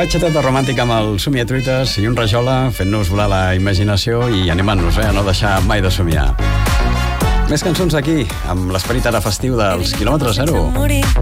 Batxeteta romàntica amb el Somiatruites i un rajola fent-nos volar la imaginació i animant-nos a no deixar mai de somiar. Més cançons aquí, amb l'esperit ara festiu dels quilòmetre zero.